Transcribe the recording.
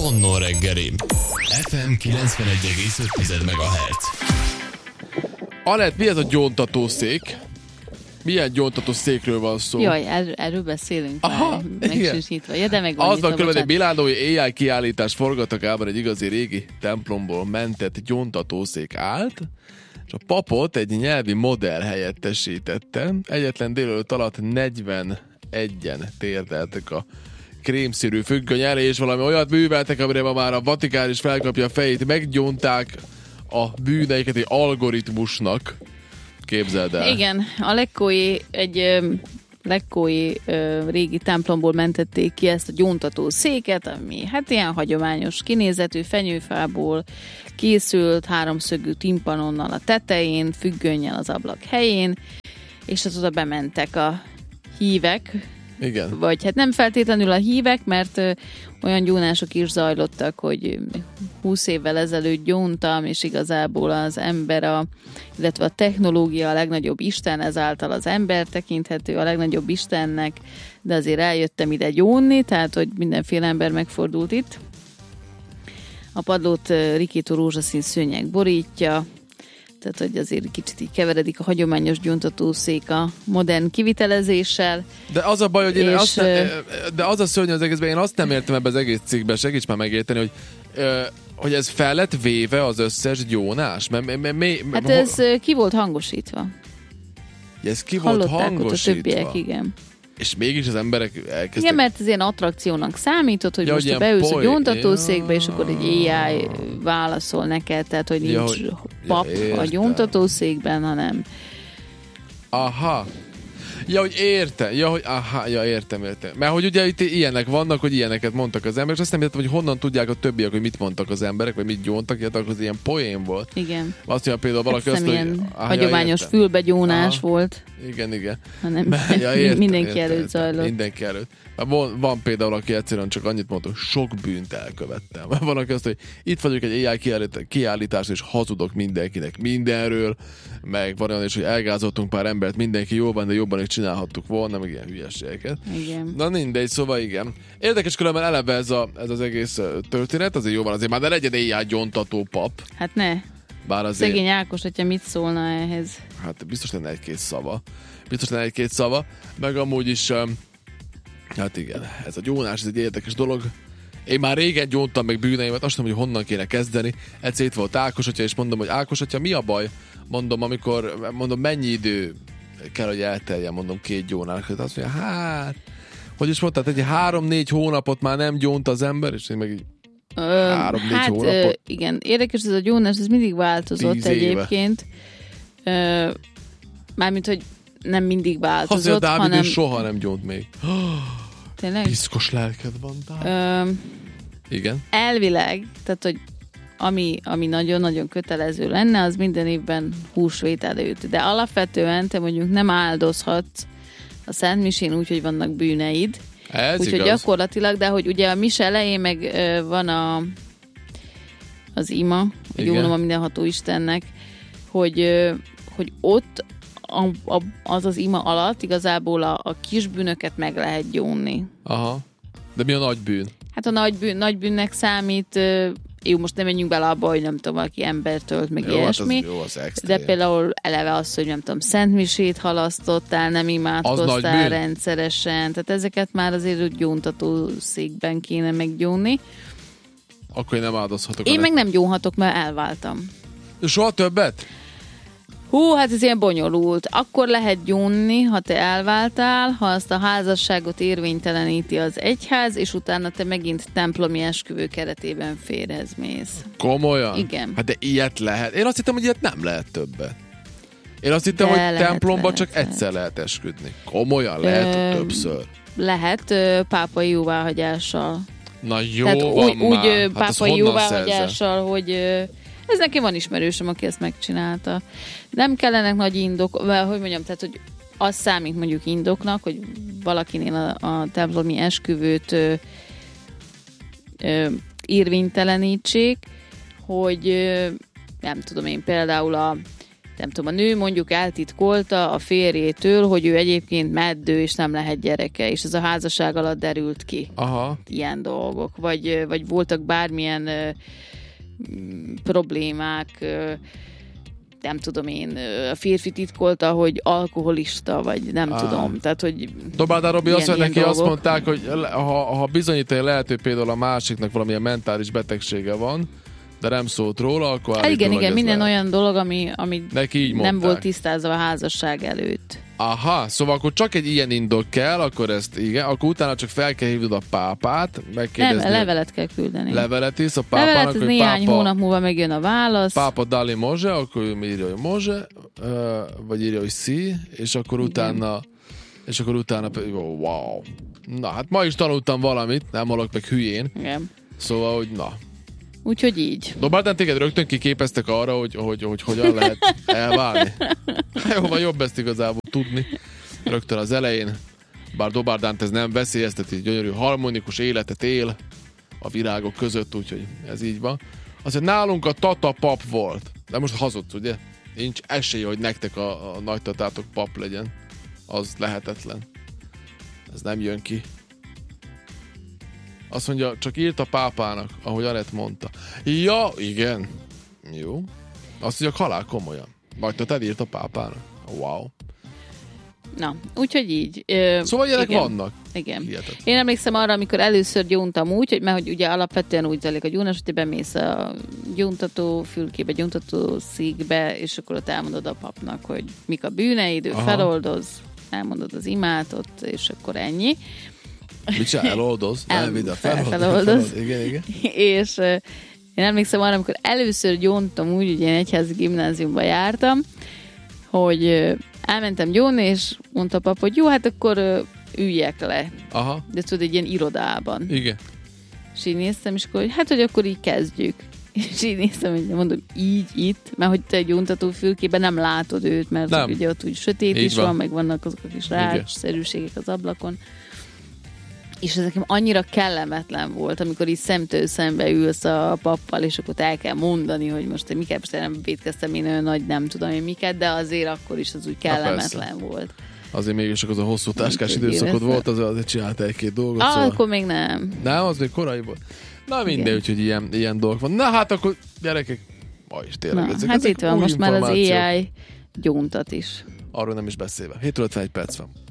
Manna reggeli. FM 91,5 MHz. Anett, mi ez a gyóntatószék? Milyen gyóntatószékről van szó? Jaj, erről beszélünk. Aha, megsusítva. Ja, de meg van az van nyitva, különben, egy milánói AI kiállítás forgatakában egy igazi régi templomból mentett gyóntatószék állt, és a papot egy nyelvi modell helyettesítette. Egyetlen délelőtt alatt 41-en térdeltek a krémszínű függöny elé, és valami olyat műveltek, amire ma már a Vatikán is felkapja a fejét. Meggyónták a bűneiket egy algoritmusnak. Képzeld el. Igen, a lekkói régi templomból mentették ki ezt a gyóntató széket, ami hát ilyen hagyományos kinézetű fenyőfából készült, háromszögű timpanonnal a tetején, függönnyel az ablak helyén, és az oda bementek a hívek. Igen. Vagy hát nem feltétlenül a hívek, mert olyan gyónások is zajlottak, hogy 20 évvel ezelőtt gyóntam, és igazából az ember, illetve a technológia a legnagyobb isten, ezáltal az ember tekinthető a legnagyobb istennek, de azért eljöttem ide gyónni, tehát hogy mindenféle ember megfordult itt. A padlót rikító rózsaszín szőnyeg borítja, tehát hogy azért kicsit így keveredik a hagyományos gyóntatószék a modern kivitelezéssel. De az a baj, hogy de az a szörnyű az egészben, én azt nem értem ebben az egész cikkben, segíts már megérteni, hogy ez fel lett véve az összes gyónás? Hát ez ki volt hangosítva. Ez ki volt hangosítva? Ott a többiek, igen. És mégis az emberek elkezdtek... Igen, mert ez ilyen attrakciónak számított, hogy most beülsz a gyóntatószékbe, és akkor egy AI válaszol neked, tehát hogy nincs pap a gyóntatószékben, hanem... Aha. Ja, hogy értem. Értem. Mert hogy ugye itt ilyenek vannak, hogy ilyeneket mondtak az emberek, és azt nem értem, hogy honnan tudják a többiek, hogy mit mondtak az emberek, vagy mit gyóntak, akkor az ilyen poén volt. Igen. Azt mondja például valaki azt, hogy... hagyományos fülbegyónás volt. Igen. Hanem mindenki előtt zajlott. Mindenki előtt. Van például, aki egyszerűen csak annyit mondta, hogy sok bűnt elkövettem. Van, aki azt, hogy itt vagyok egy AI kiállítás, és hazudok mindenkinek mindenről, meg van olyan is, hogy elgázoltunk pár embert, mindenki jó van, de jobban is csinálhattuk volna, meg ilyen hülyeségeket. Igen. Na mindegy, szóval igen. Érdekes különben eleve ez az egész történet, azért jó van, azért már ne legyen AI gyóntató pap. Hát ne. Bár azért... Szegény Ákos, hogyha mit szólna ehhez? Hát biztos lenne egy-két szava. Meg amúgy is... Hát igen, ez a gyónás, ez egy érdekes dolog. Én már régen gyóntam meg bűneimet, azt mondom, hogy honnan kéne kezdeni. Egyszer itt volt Ákos atya, és mondom, hogy Ákos atya, mi a baj? Mondom, mennyi idő kell, hogy elteljen, mondom, 2 gyónás. Azt mondja, hát... Hogy is mondtad, egy 3-4 hónapot már nem gyónt az ember, és én meg így 3-4 hónapot. Igen, érdekes ez a gyónás, ez mindig változott egyébként. Mármint, hogy nem mindig változott, azért Dávid hanem... soha nem gyónt még. Tényleg? Piszkos lelked van, Dávid. Igen. Elvileg, tehát, hogy ami nagyon-nagyon kötelező lenne, az minden évben húsvét előtt. De alapvetően te mondjuk nem áldozhatsz a Szent Misén úgy, hogy vannak bűneid. Úgyhogy gyakorlatilag, de hogy ugye a mise elején meg van az ima, jónom a mindenható Istennek, hogy ott az ima alatt igazából a kis bűnöket meg lehet gyónni. Aha. De mi a nagy bűn? Hát a nagy bűnnek számít, jó, most nem menjünk bele abba, hogy nem tudom, valaki embert ölt, meg ilyesmi. Hát de például eleve az, hogy nem tudom, szentmisét halasztottál, nem imádkoztál rendszeresen, tehát ezeket már azért gyóntató székben kéne meggyónni. Akkor én nem áldozhatok. Én meg nem gyónhatok, mert elváltam. Soha többet? Hát ez ilyen bonyolult. Akkor lehet gyónni, ha te elváltál, ha azt a házasságot érvényteleníti az egyház, és utána te megint templomi esküvő keretében férhez mész. Komolyan? Igen. Hát de ilyet lehet. Én azt hittem, hogy ilyet nem lehet többet. Én azt hittem, hogy templomban csak egyszer lehet esküdni. Komolyan? Lehet többször? Lehet pápai jóváhagyással. Na jó, tehát van úgy pápai jóváhagyással, hogy... Ez nekem van ismerősöm, aki ezt megcsinálta. Nem kellenek nagy indok, hogy mondjam, tehát, hogy az számít mondjuk indoknak, hogy valakinél a templomi esküvőt érvénytelenítsék, hogy nem tudom én, például nem tudom, a nő mondjuk eltitkolta a férjétől, hogy ő egyébként meddő, és nem lehet gyereke, és ez a házasság alatt derült ki. Aha. Ilyen dolgok. Vagy voltak bármilyen problémák, nem tudom én, a férfi titkolta, hogy alkoholista, vagy nem tudom. Tehát, hogy Dobáltál, Robi, azt, hogy neki dolgok. azt mondták, hogy ha bizonyítani lehet, hogy például a másiknak valamilyen mentális betegsége van, de nem szólt róla, akkor hát igen, minden lehet. olyan dolog, ami neki így nem mondták. volt tisztázva a házasság előtt. Aha, szóval akkor csak egy ilyen indok kell, akkor ezt igen, akkor utána csak fel kell hívnod a pápát, megkérdezni. Nem, levelet kell küldeni. Levelet is a pápának, Levelet, ez hogy néhány hónap múlva megjön a válasz. Pápa Dali Moze, akkor ő írja, hogy Moze, vagy írja, hogy Szí, és akkor utána pedig, wow. Na, hát ma is tanultam valamit, nem halok meg hülyén. Igen. Szóval, hogy na. Úgyhogy így. Dobáltán téged rögtön kiképeztek arra, hogy hogyan lehet elválni. Jó, van jobb ezt igazából tudni. Rögtön az elején. Bár Dobárdánt ez nem veszélyezteti, gyönyörű harmonikus életet él a virágok között, úgyhogy ez így van. Azért nálunk a tata pap volt. De most hazudsz, ugye? Nincs esély, hogy nektek a nagytatátok pap legyen. Az lehetetlen. Ez nem jön ki. Azt mondja, csak írt a pápának, ahogy Anett mondta. Ja, igen. Jó. Azt mondja, halál komolyan. Nagytatád írt a pápának. Wow. Na, úgyhogy így. Szóval ilyenek igen. vannak. Igen. Hihetetlen. Én emlékszem arra, amikor először gyóntam úgy, mert hogy ugye alapvetően úgy zajlik a gyónás, hogy te bemész a gyóntató fülkébe, gyóntató székbe, és akkor ott elmondod a papnak, hogy mik a bűneid, ő feloldoz, elmondod az imátot, és akkor ennyi. Mit csinál? Eloldoz? Elvidd a feloldoz. Igen. És én emlékszem arra, amikor először gyóntam úgy, ugye én egyházi gimnáziumba jártam, hogy elmentem gyónni, és mondta a pap, hogy jó, hát akkor üljek le. Aha. De tudod, egy ilyen irodában. Igen. És így néztem, és akkor, hogy hát, hogy akkor így kezdjük. És így néztem, hogy mondom, így itt, mert hogy te egy gyóntató fülkében nem látod őt, mert nem. Ugye ott úgy sötét így is van, meg vannak azok a kis rácsszerűségek az ablakon. És ez nekem annyira kellemetlen volt, amikor így szemtől szembe ülsz a pappal, és akkor el kell mondani, hogy most miket, nem vétkeztem én olyan nagy, nem tudom én miket, de azért akkor is az úgy kellemetlen volt. Azért mégis az a hosszú táskás időszakod volt, azért csinálta egy-két dolgot. Szóval... Akkor még nem. Nem, az még korai volt. Na minden, úgyhogy ilyen dolgok van. Na hát akkor gyerekek, ma is tényleg. Hát itt van, most már az AI gyóntat is. Arról nem is beszélve. 7:51 perc van.